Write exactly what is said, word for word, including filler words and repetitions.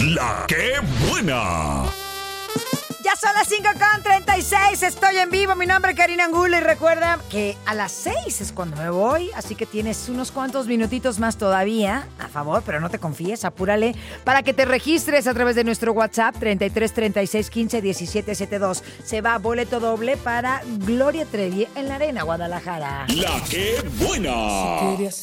La que buena. Ya son las cinco con treinta y seis, estoy en vivo, mi nombre es Karina Angulo y recuerda que a las seis es cuando me voy, así que tienes unos cuantos minutitos más todavía, a favor, pero no te confíes, apúrale, para que te registres a través de nuestro WhatsApp treinta y tres, treinta y seis, quince, diecisiete, setenta y dos. Se va boleto doble para Gloria Trevi en la Arena Guadalajara. La que buena.